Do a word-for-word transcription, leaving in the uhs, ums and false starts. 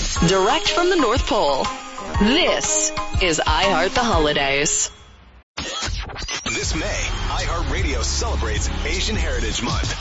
Direct from the North Pole. This is iHeart the Holidays. This May, iHeartRadio celebrates Asian Heritage Month.